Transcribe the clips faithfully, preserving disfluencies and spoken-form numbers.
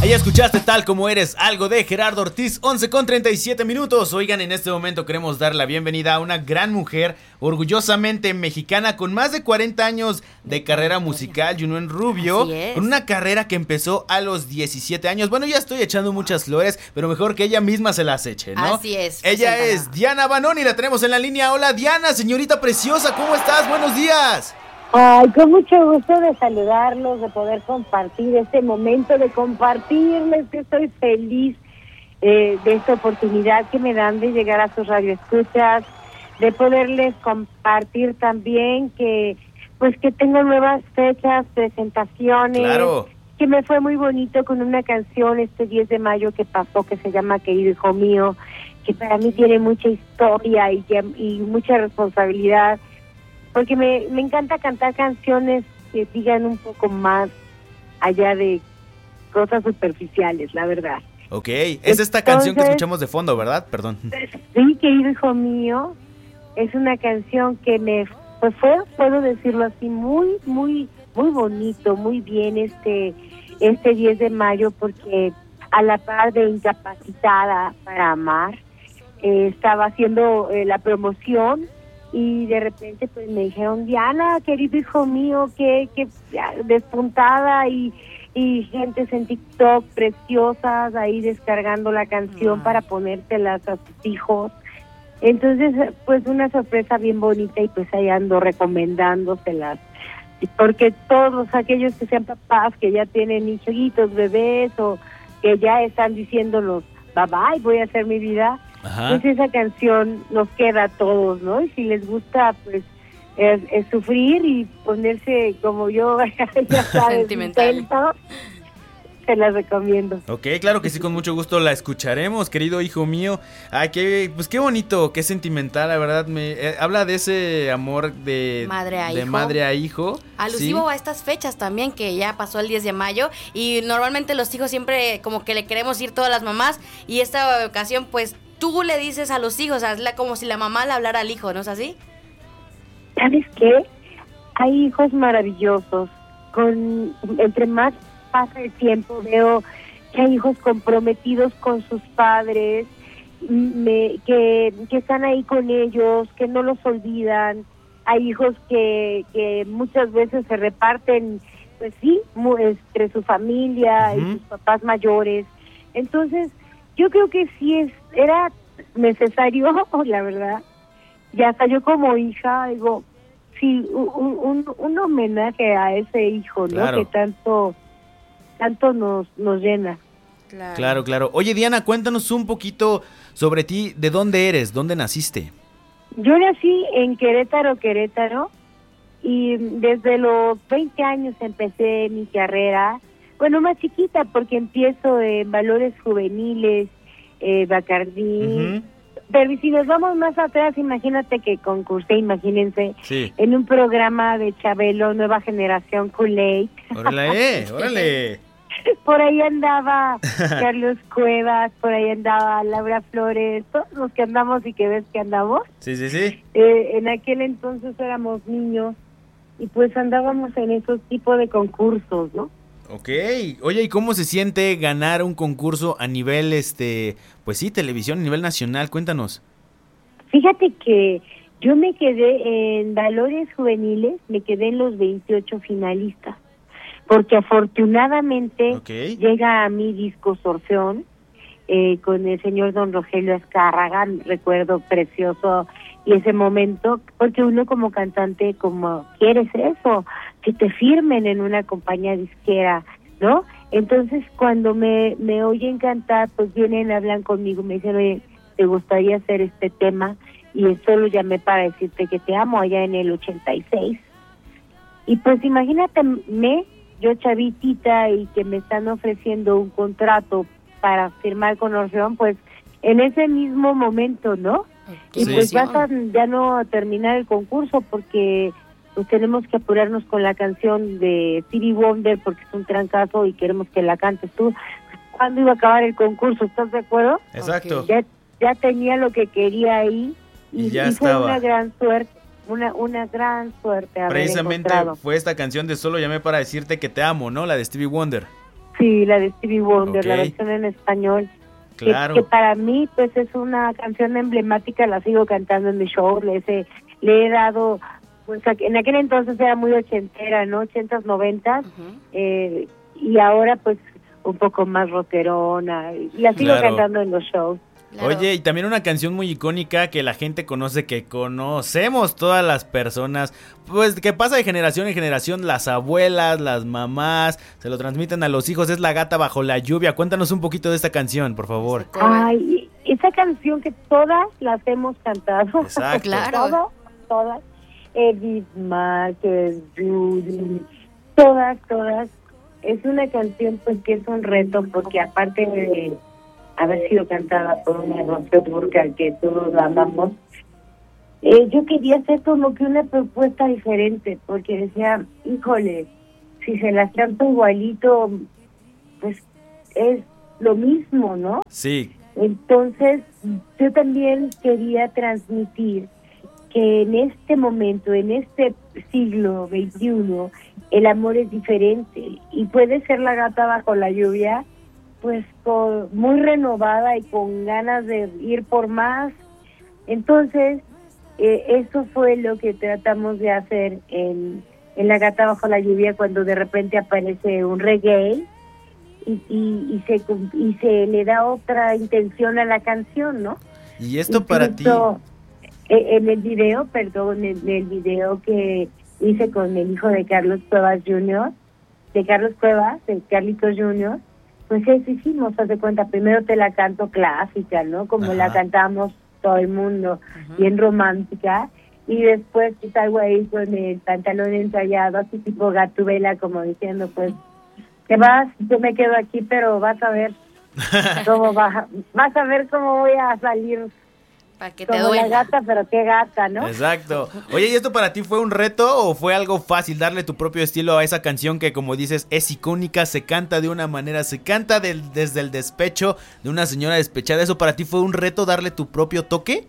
Ahí escuchaste Tal Como Eres, algo de Gerardo Ortiz, once con treinta y siete minutos. Oigan, en este momento queremos dar la bienvenida a una gran mujer, orgullosamente mexicana, con más de cuarenta años de carrera musical, Yunuen Rubio, con una carrera que empezó a los diecisiete años. Bueno, ya estoy echando muchas flores, pero mejor que ella misma se las eche, ¿no? Así es. Ella es Diana Banoni, la tenemos en la línea. Hola Diana, señorita preciosa, ¿cómo estás? Buenos días. Ay, con mucho gusto de saludarlos, de poder compartir este momento, de compartirles que estoy feliz eh, de esta oportunidad que me dan de llegar a sus radioescuchas, de poderles compartir también que pues que tengo nuevas fechas, presentaciones, claro, que me fue muy bonito con una canción este diez de mayo que pasó, que se llama Querido Hijo Mío, que para mí tiene mucha historia y, que, y mucha responsabilidad, porque me, me encanta cantar canciones que digan un poco más allá de cosas superficiales, la verdad. Ok, es esta Entonces, canción que escuchamos de fondo, ¿verdad? Perdón. Sí, Querido Hijo Mío, es una canción que me pues fue, puedo decirlo así, muy, muy, muy bonito, muy bien este, este diez de mayo, porque a la par de Incapacitada para Amar, eh, estaba haciendo eh, la promoción. Y de repente pues me dijeron, Diana, querido hijo mío, que, que despuntada y, y gentes en TikTok preciosas ahí descargando la canción para ponértelas a sus hijos. Entonces pues una sorpresa bien bonita y pues ahí ando recomendándoselas. Porque todos aquellos que sean papás que ya tienen hijitos, bebés o que ya están diciéndolos, bye bye, voy a hacer mi vida. Ajá. Pues esa canción nos queda a todos, ¿no? Y si les gusta, pues, es, es sufrir y ponerse como yo, ya sabes, sentimental, se las recomiendo. Ok, claro que sí, con mucho gusto la escucharemos, querido hijo mío. Ay, qué, pues qué bonito, qué sentimental, la verdad, me eh, habla de ese amor de madre a de hijo, madre a hijo. Alusivo ¿sí? A estas fechas también, que ya pasó el diez de mayo, y normalmente los hijos siempre como que le queremos ir todas las mamás, y esta ocasión, pues, tú le dices a los hijos, hazla como si la mamá le hablara al hijo, ¿no es así? ¿Sabes qué? Hay hijos maravillosos. Con entre más pasa el tiempo, veo que hay hijos comprometidos con sus padres, me, que, que están ahí con ellos, que no los olvidan. Hay hijos que, que muchas veces se reparten, pues sí, entre su familia uh-huh. y sus papás mayores. Entonces, yo creo que sí es era necesario, la verdad, y hasta yo como hija digo, sí, un, un, un homenaje a ese hijo, ¿no? Claro. Que tanto tanto nos, nos llena. Claro. claro, claro. Oye, Diana, cuéntanos un poquito sobre ti, ¿de dónde eres? ¿Dónde naciste? Yo nací en Querétaro, Querétaro, y desde los veinte años empecé mi carrera, bueno, más chiquita, porque empiezo en valores juveniles, eh, Bacardí, uh-huh. pero si nos vamos más atrás, imagínate que concursé, imagínense, sí. en un programa de Chabelo, Nueva Generación Kool-Aid. ¡Órale, órale! Por ahí andaba Carlos Cuevas, por ahí andaba Laura Flores, todos los que andamos y que ves que andamos. Sí, sí, sí. Eh, en aquel entonces éramos niños y pues andábamos en esos tipos de concursos, ¿no? Ok, oye, ¿y cómo se siente ganar un concurso a nivel, este, pues sí, televisión, a nivel nacional? Cuéntanos. Fíjate que yo me quedé en valores juveniles, me quedé en los veintiocho finalistas, porque afortunadamente okay. llega a mi disco Sorción, eh, con el señor don Rogelio Azcárraga, recuerdo precioso y ese momento, porque uno como cantante, como quieres eso, que te firmen en una compañía disquera, ¿no? Entonces cuando me, me oyen cantar, pues vienen, hablan conmigo, me dicen, oye, ¿te gustaría hacer este tema? Y solo llamé para decirte que te amo allá en el ochenta y seis. Y pues imagínate, me, yo chavitita y que me están ofreciendo un contrato para firmar con Orfeón, pues en ese mismo momento, ¿no? Y sí, pues sí. vas a ya no a terminar el concurso porque pues tenemos que apurarnos con la canción de Stevie Wonder porque es un trancazo y queremos que la cantes tú. ¿Cuándo iba a acabar el concurso? ¿Estás de acuerdo? Exacto. Ya, ya tenía lo que quería ahí y, y ya y fue estaba. una gran suerte, una una gran suerte haber Precisamente encontrado. Fue esta canción de Solo llamé para decirte que te amo, ¿no? La de Stevie Wonder. Sí, Sí, la de Stevie Wonder, Okay. la versión en español. Claro. Que, que para mí, pues, es una canción emblemática, la sigo cantando en mi show, le, he- le he dado, pues, en aquel entonces era muy ochentera, ¿no? Ochentas, noventas, Ujú. eh, y ahora, pues, un poco más rockerona, y la sigo Claro. cantando en los shows. Claro. Oye, y también una canción muy icónica que la gente conoce, que conocemos todas las personas, pues que pasa de generación en generación, las abuelas, las mamás, se lo transmiten a los hijos, es La Gata Bajo la Lluvia. Cuéntanos un poquito de esta canción, por favor. Ese cover. Ay, esa canción que todas las hemos cantado. Exacto. Claro. Todas, todas. Edith Márquez, Judy, todas, todas. Es una canción, pues, que es un reto, porque aparte de haber sido cantada por una Rocío Dúrcal que todos la amamos, eh, yo quería hacer como que una propuesta diferente, porque decía, híjole, si se las canto igualito, pues es lo mismo, ¿no? Sí, Entonces, yo también quería transmitir que en este momento, en este siglo veintiuno, el amor es diferente y puede ser la gata bajo la lluvia, pues con, muy renovada y con ganas de ir por más. Entonces, eh, eso fue lo que tratamos de hacer en, en La Gata Bajo la Lluvia, cuando de repente aparece un reggae y, y, y, se, y se le da otra intención a la canción, ¿no? y esto para ti. Incluso, eh, en el video, perdón, en el video que hice con el hijo de Carlos Cuevas junior, de Carlos Cuevas, de Carlitos junior, pues eso hicimos, haz de cuenta, primero te la canto clásica, ¿no? Como Ajá. la cantamos todo el mundo, Ujú. bien romántica, y después pues, salgo ahí con el pantalón ensayado, así tipo Gatubela, como diciendo, pues, te vas, yo me quedo aquí, pero vas a ver cómo va, vas a ver cómo voy a salir Para que te como la duela. gata, pero qué gata, ¿no? Exacto. Oye, ¿y esto para ti fue un reto o fue algo fácil darle tu propio estilo a esa canción que, como dices, es icónica, se canta de una manera, se canta del, desde el despecho de una señora despechada? ¿Eso para ti fue un reto darle tu propio toque?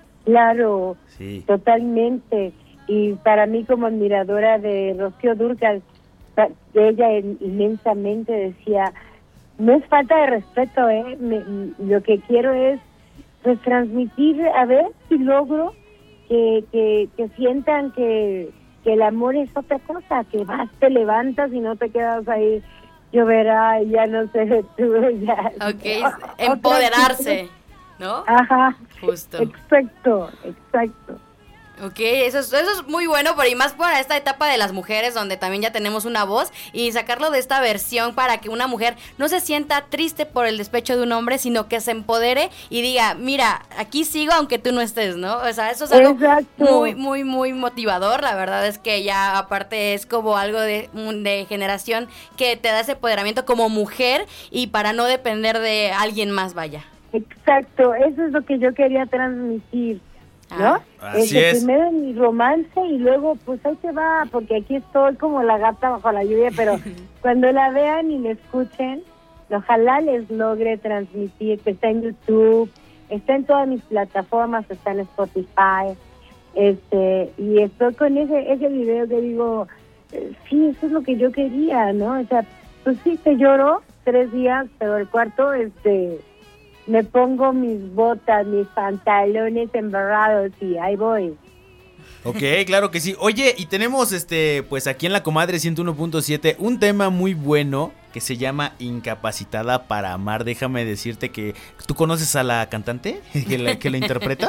Claro, Sí. totalmente. Y para mí, como admiradora de Rocío Dúrcal, pa- ella en- inmensamente decía, no es falta de respeto, ¿eh? Me- m- lo que quiero es pues transmitir, a ver si logro que, que, que sientan que, que el amor es otra cosa, que vas, te levantas y no te quedas ahí, lloverá y ya no sé, tú ya. Ok, empoderarse, ¿no? Ajá, Justo. exacto, exacto. Ok, eso es, eso es muy bueno, pero y más para esta etapa de las mujeres donde también ya tenemos una voz y sacarlo de esta versión para que una mujer no se sienta triste por el despecho de un hombre, sino que se empodere y diga, mira, aquí sigo aunque tú no estés, ¿no? O sea, eso es algo Exacto. muy, muy, muy motivador. La verdad es que ya aparte es como algo de, de generación que te da ese empoderamiento como mujer y para no depender de alguien más, vaya. Exacto, eso es lo que yo quería transmitir, ¿no? Ah, así Este, es. primero mi romance y luego pues ahí se va, porque aquí estoy como la gata bajo la lluvia, pero cuando la vean y la escuchen, ojalá les logre transmitir, que está en YouTube, está en todas mis plataformas, está en Spotify, este, y estoy con ese ese video que digo, eh, sí, eso es lo que yo quería, ¿no? O sea, pues sí, te lloro tres días, pero el cuarto, este... me pongo mis botas, mis pantalones embarrados y ahí voy. Ok, claro que sí. Oye, y tenemos este, pues aquí en La Comadre ciento uno punto siete un tema muy bueno que se llama Incapacitada para Amar. Déjame decirte que tú conoces a la cantante que la, que la interpreta.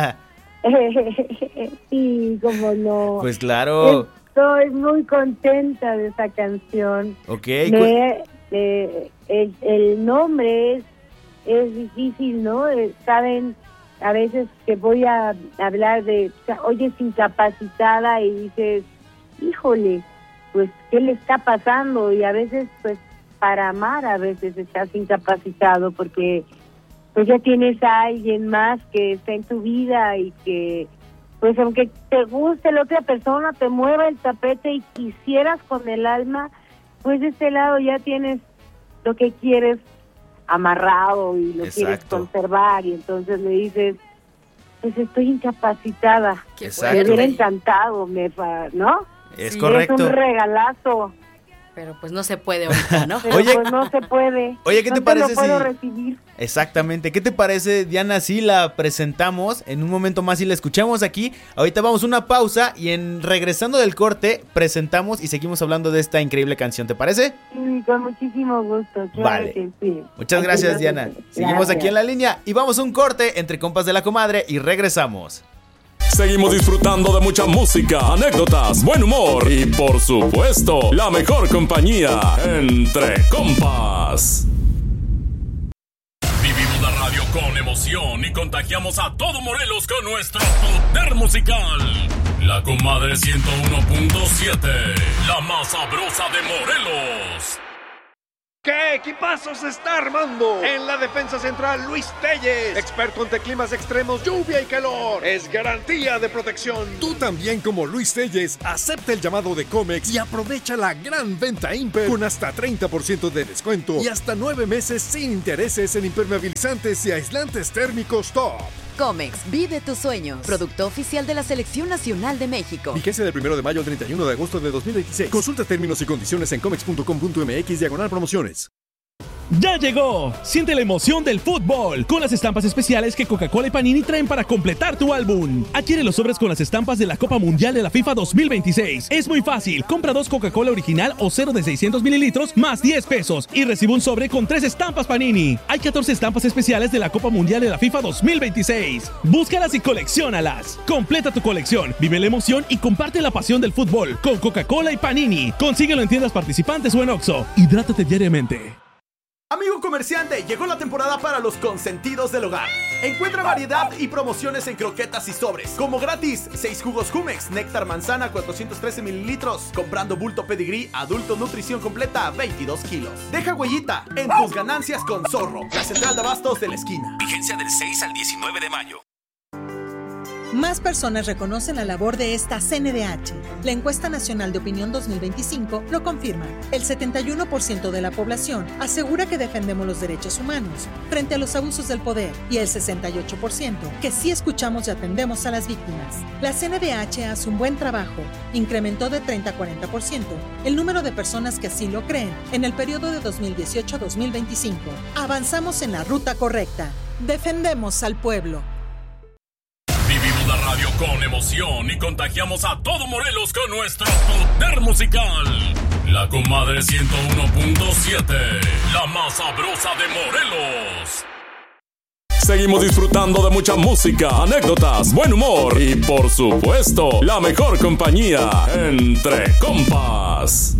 Sí, como no. Pues claro. Estoy muy contenta de esa canción. Ok. Me, eh, el, el nombre es es difícil, ¿no? Eh, saben, a veces que voy a hablar de, o sea, oyes incapacitada y dices, híjole, pues, ¿qué le está pasando? Y a veces, pues, para amar a veces estás incapacitado porque, pues, ya tienes a alguien más que está en tu vida y que, pues, aunque te guste la otra persona, te mueva el tapete y quisieras con el alma, pues, de este lado ya tienes lo que quieres amarrado y lo Exacto. quieres conservar y entonces le dices, pues estoy incapacitada. Qué Exacto. Me hubiera fuerte. encantado, me fa- ¿no? Es Sí, correcto. Es un regalazo. pero pues no se puede ahorita, ¿no? Pero Oye, pues no se puede. Oye, ¿qué no te parece lo puedo si recibir. Exactamente, ¿qué te parece, Diana, si la presentamos en un momento más y la escuchamos aquí? Ahorita vamos a una pausa y en regresando del corte presentamos y seguimos hablando de esta increíble canción, ¿te parece? Sí, con muchísimo gusto. Claro Vale. que sí. Muchas gracias, Aquí Diana. gracias. Seguimos aquí en la línea y vamos a un corte entre compas de la comadre y regresamos. Seguimos disfrutando de mucha música, anécdotas, buen humor y, por supuesto, la mejor compañía entre compas. Vivimos la radio con emoción y contagiamos a todo Morelos con nuestro poder musical. La comadre ciento uno punto siete, la más sabrosa de Morelos. ¿Qué equipazo se está armando? En la defensa central, Luis Telles, experto ante climas extremos, lluvia y calor. Es garantía de protección. Tú también, como Luis Telles, acepta el llamado de Comex y aprovecha la gran venta Imper con hasta treinta por ciento de descuento y hasta nueve meses sin intereses en impermeabilizantes y aislantes térmicos top. Comex, vive tus sueños. Producto oficial de la Selección Nacional de México. Vigencia del primero de mayo al treinta y uno de agosto de dos mil veintiséis. Consulta términos y condiciones en comex punto com punto mx diagonal promociones. ¡Ya llegó! Siente la emoción del fútbol con las estampas especiales que Coca-Cola y Panini traen para completar tu álbum. Adquiere los sobres con las estampas de la Copa Mundial de la FIFA dos mil veintiséis. Es muy fácil. Compra dos Coca-Cola original o cero de seiscientos mililitros más diez pesos y recibe un sobre con tres estampas Panini. Hay catorce estampas especiales de la Copa Mundial de la FIFA dos mil veintiséis. Búscalas y colecciónalas. Completa tu colección, vive la emoción y comparte la pasión del fútbol con Coca-Cola y Panini. Consíguelo en tiendas participantes o en Oxxo. Hidrátate diariamente. Amigo comerciante, llegó la temporada para los consentidos del hogar. Encuentra variedad y promociones en croquetas y sobres. Como gratis, seis jugos Jumex, néctar manzana, cuatrocientos trece mililitros. Comprando bulto pedigrí, adulto nutrición completa, veintidós kilos. Deja huellita en tus ganancias con Zorro, la central de abastos de la esquina. Vigencia del seis al diecinueve de mayo. Más personas reconocen la labor de esta C N D H. La encuesta nacional de opinión dos mil veinticinco lo confirma. El setenta y uno por ciento de la población asegura que defendemos los derechos humanos frente a los abusos del poder y el sesenta y ocho por ciento que sí escuchamos y atendemos a las víctimas. La C N D H hace un buen trabajo. Incrementó de treinta a cuarenta por ciento el número de personas que así lo creen en el periodo de dos mil dieciocho a dos mil veinticinco. Avanzamos en la ruta correcta. Defendemos al pueblo. Vivimos la radio con emoción y contagiamos a todo Morelos con nuestro poder musical. La comadre ciento uno punto siete, la más sabrosa de Morelos. Seguimos disfrutando de mucha música, anécdotas, buen humor y, por supuesto, la mejor compañía entre compas.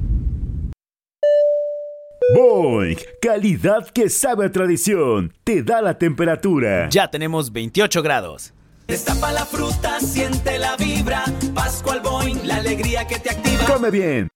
Boing, calidad que sabe a tradición, te da la temperatura. Ya tenemos veintiocho grados. Destapa la fruta, siente la vibra. Pascual Boing, la alegría que te activa. Come bien.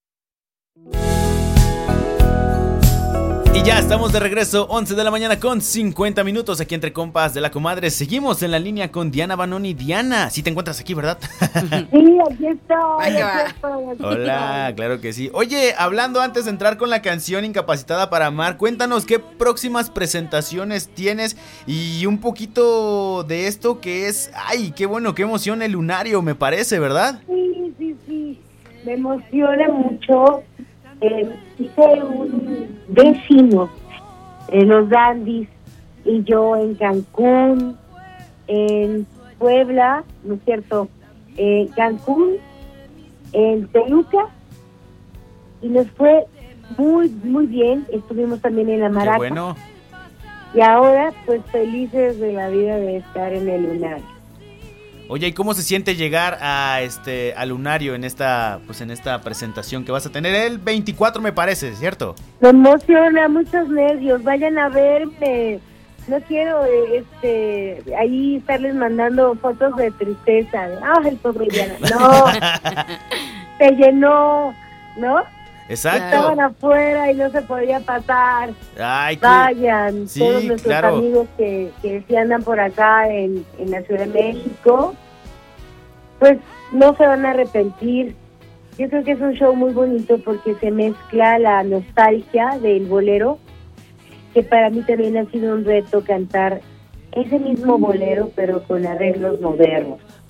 Y ya estamos de regreso, once de la mañana con cincuenta minutos aquí entre compas de la comadre. Seguimos en la línea con Diana Banoni. Diana, sí te encuentras aquí, ¿verdad? Sí, aquí estoy. Aquí estoy. Hola, claro que sí. Oye, hablando antes de entrar con la canción Incapacitada para Amar, cuéntanos qué próximas presentaciones tienes y un poquito de esto que es, ay, qué bueno, qué emoción el lunario, me parece, ¿verdad? Sí, sí, sí, me emociona mucho. Eh, hice un vecino, eh, los Dandys y yo en Cancún, en Puebla, ¿no es cierto? En Cancún, en Toluca, y nos fue muy, muy bien. Estuvimos también en la Maraca. Qué bueno. Y ahora, pues felices de la vida de estar en el lunario. Oye, ¿y cómo se siente llegar a este al lunario en esta pues en esta presentación que vas a tener el veinticuatro, me parece, ¿cierto? Me emociona, muchos nervios. Vayan a verme. No quiero este ahí estarles mandando fotos de tristeza. Ay, pobre Diana. No. Se llenó, ¿no? Exacto. Estaban afuera y no se podía pasar. Ay, qué... Vayan, sí, todos nuestros claro. amigos que, que sí andan por acá en, en la Ciudad de México, pues no se van a arrepentir. Yo creo que es un show muy bonito porque se mezcla la nostalgia del bolero, que para mí también ha sido un reto cantar ese mismo bolero, pero con arreglos modernos.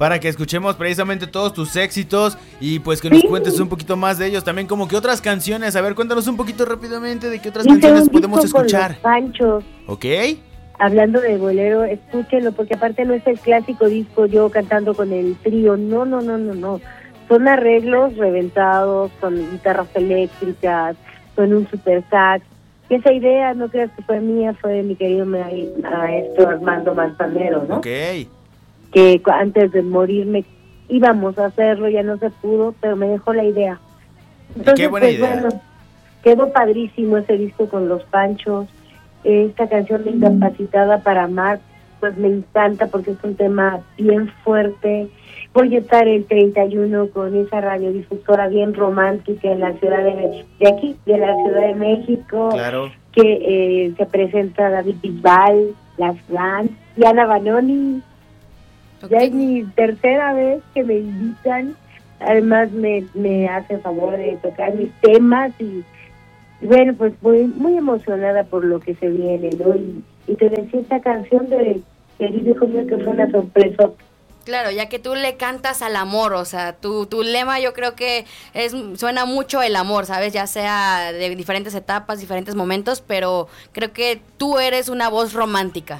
para que escuchemos precisamente todos tus éxitos y pues que nos sí. cuentes un poquito más de ellos. También como que otras canciones, a ver, cuéntanos un poquito rápidamente de qué otras Hice canciones un podemos disco escuchar. Con los Panchos. Ok. Hablando de bolero, escúchenlo, porque aparte no es el clásico disco yo cantando con el trío, no, no, no, no, no. Son arreglos reventados, con guitarras eléctricas, con un super sax. Y esa idea, no creas que fue mía, fue de mi querido maestro Armando Manzanero, ¿no? Ok. Que antes de morirme íbamos a hacerlo, ya no se pudo, pero me dejó la idea. Entonces, qué buena pues, idea. Bueno, quedó padrísimo ese disco con los Panchos. Esta canción de Incapacitada para Amar, pues me encanta porque es un tema bien fuerte. Voy a estar el treinta y uno con esa radiodifusora bien romántica en la ciudad de, de aquí, de la Ciudad de México. Claro. Que eh, se presenta David Bisbal, Las Flans y Ana Banoni. Okay. Ya es mi tercera vez que me invitan. Además me, me hace favor de tocar mis temas y bueno, pues muy muy emocionada por lo que se viene, ¿no? Y, y te decía esta canción de querido hijo mío que fue una sorpresa. Claro, ya que tú le cantas al amor, o sea, tu, tu lema yo creo que es suena mucho el amor, ¿sabes? Ya sea de diferentes etapas, diferentes momentos, pero creo que tú eres una voz romántica.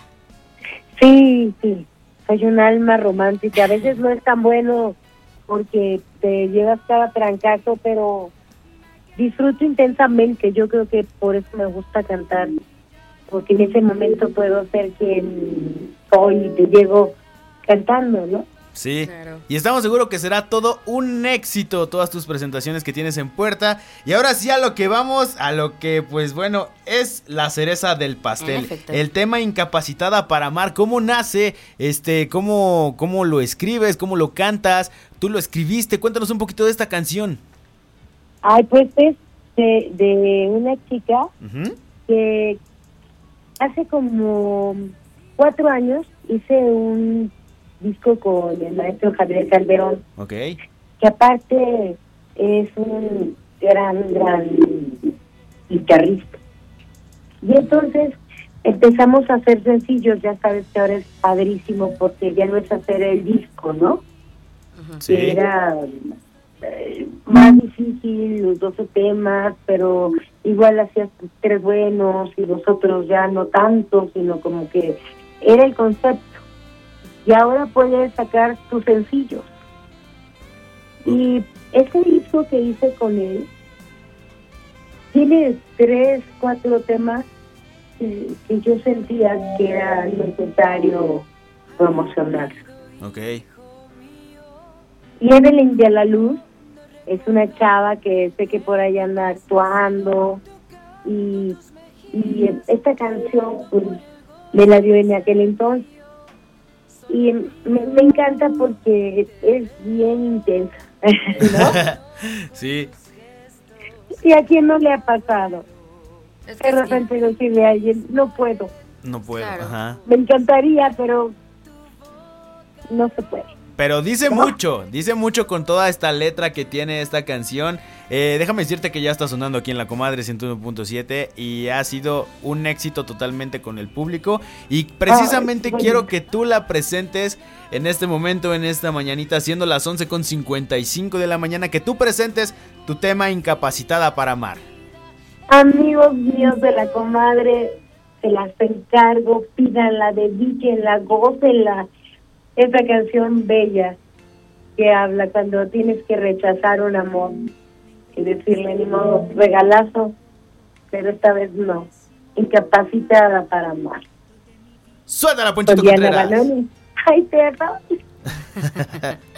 Sí, sí, soy un alma romántica. A veces no es tan bueno porque te llevas cada trancazo, pero disfruto intensamente. Yo creo que por eso me gusta cantar, porque en ese momento puedo ser quien soy y te llego cantando, ¿no? Sí, claro. Y estamos seguros que será todo un éxito todas tus presentaciones que tienes en puerta. Y ahora sí a lo que vamos, a lo que pues bueno, es la cereza del pastel. El tema Incapacitada para Amar, ¿cómo nace? Este, ¿cómo, cómo lo escribes? ¿Cómo lo cantas? ¿Tú lo escribiste? Cuéntanos un poquito de esta canción. Ay, pues es de, de una chica uh-huh. que hace como cuatro años hice un disco con el maestro Javier Calderón, okay. que aparte es un gran, gran guitarrista. Y entonces empezamos a hacer sencillos, ya sabes que ahora es padrísimo porque ya no es hacer el disco, ¿no? Uh-huh. Sí. Era eh, más difícil los doce temas, pero igual hacías tres buenos y los otros ya no tanto, sino como que era el concepto. Y ahora puedes sacar tus sencillos. Y ese disco que hice con él tiene tres, cuatro temas que, que yo sentía que era necesario promocionar. Okay. Y Evelyn de la Luz es una chava que sé que por ahí anda actuando y, y esta canción pues, me la dio en aquel entonces. Y me, me encanta porque es bien intensa, ¿no? Sí. ¿Y a quién no le ha pasado? Es que de repente sí. Decirle a alguien, no puedo. No puedo, claro. Ajá. Me encantaría, pero no se puede. Pero dice ¿no? mucho, dice mucho con toda esta letra que tiene esta canción. Eh, déjame decirte que ya está sonando aquí en La Comadre ciento uno punto siete y ha sido un éxito totalmente con el público. Y precisamente Ay, quiero que tú la presentes en este momento, en esta mañanita, siendo las once con cincuenta y cinco de la mañana, que tú presentes tu tema Incapacitada para Amar. Amigos míos de La Comadre, se las encargo, pídanla, dedíquenla, gócenla. Esa canción bella que habla cuando tienes que rechazar un amor y decirle ni modo, regalazo, pero esta vez no, Incapacitada para Amar. Suéltala, Ponchito Contreras. Ay, perro.